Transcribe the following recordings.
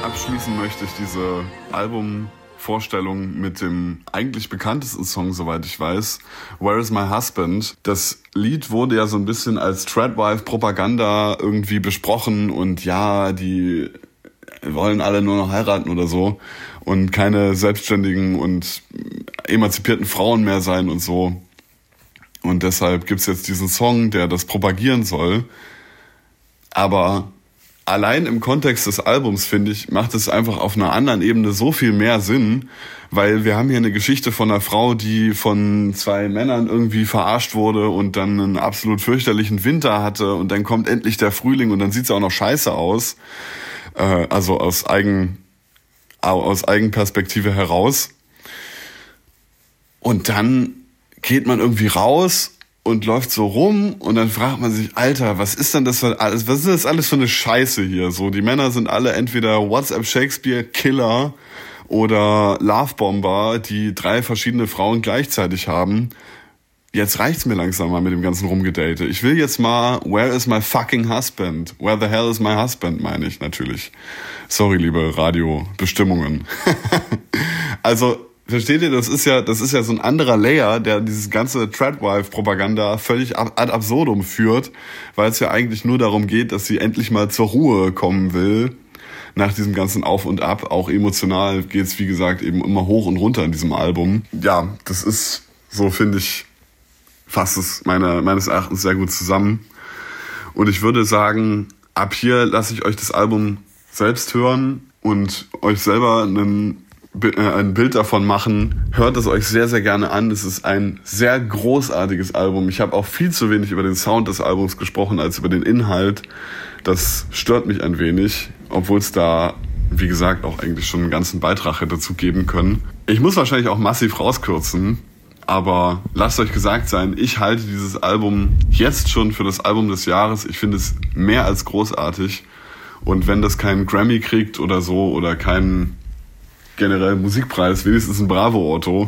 Abschließen möchte ich diese Albumvorstellung mit dem eigentlich bekanntesten Song, soweit ich weiß, Where is My Husband? Das Lied wurde ja so ein bisschen als Tradwife-Propaganda irgendwie besprochen und ja, die wollen alle nur noch heiraten oder so und keine selbstständigen und emanzipierten Frauen mehr sein und so. Und deshalb gibt's jetzt diesen Song, der das propagieren soll. Aber allein im Kontext des Albums, finde ich, macht es einfach auf einer anderen Ebene so viel mehr Sinn, weil wir haben hier eine Geschichte von einer Frau, die von 2 Männern irgendwie verarscht wurde und dann einen absolut fürchterlichen Winter hatte und dann kommt endlich der Frühling und dann sieht's auch noch scheiße aus. Also aus Eigenperspektive heraus. Und dann geht man irgendwie raus und läuft so rum und dann fragt man sich, Alter, was ist denn das für alles, was ist das alles für eine Scheiße hier? So, die Männer sind alle entweder WhatsApp Shakespeare Killer oder Lovebomber, die 3 verschiedene Frauen gleichzeitig haben. Jetzt reicht's mir langsam mal mit dem ganzen Rumgedate. Ich will jetzt mal, where is my fucking husband? Where the hell is my husband, meine ich natürlich. Sorry, liebe Radiobestimmungen. Also, versteht ihr, das ist ja so ein anderer Layer, der dieses ganze Tradwife-Propaganda völlig ad absurdum führt, weil es ja eigentlich nur darum geht, dass sie endlich mal zur Ruhe kommen will. Nach diesem ganzen Auf und Ab, auch emotional geht's, wie gesagt, eben immer hoch und runter in diesem Album. Ja, das ist, so finde ich, fasst es meines Erachtens sehr gut zusammen. Und ich würde sagen, ab hier lasse ich euch das Album selbst hören und euch selber ein Bild davon machen. Hört es euch sehr, sehr gerne an. Es ist ein sehr großartiges Album. Ich habe auch viel zu wenig über den Sound des Albums gesprochen, als über den Inhalt. Das stört mich ein wenig, obwohl es da, wie gesagt, auch eigentlich schon einen ganzen Beitrag hätte dazu geben können. Ich muss wahrscheinlich auch massiv rauskürzen, aber lasst euch gesagt sein, ich halte dieses Album jetzt schon für das Album des Jahres. Ich finde es mehr als großartig. Und wenn das keinen Grammy kriegt oder so oder keinen generell Musikpreis, wenigstens ein Bravo-Otto,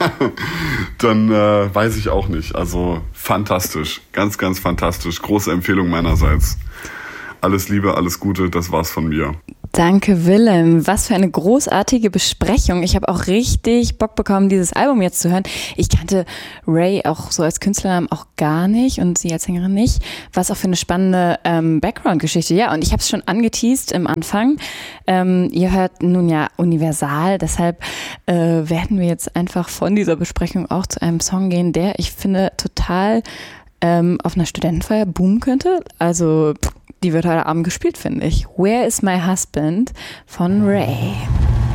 dann weiß ich auch nicht. Also fantastisch, ganz, ganz fantastisch. Große Empfehlung meinerseits. Alles Liebe, alles Gute, das war's von mir. Danke, Willem. Was für eine großartige Besprechung. Ich habe auch richtig Bock bekommen, dieses Album jetzt zu hören. Ich kannte Ray auch so als Künstlernamen auch gar nicht und sie als Sängerin nicht. Was auch für eine spannende Background-Geschichte. Ja, und ich habe es schon angeteased im Anfang. Ihr hört nun ja Universal, deshalb werden wir jetzt einfach von dieser Besprechung auch zu einem Song gehen, der, ich finde, total auf einer Studentenfeier boomen könnte. Also die wird heute Abend gespielt, finde ich. Where is my husband von Ray.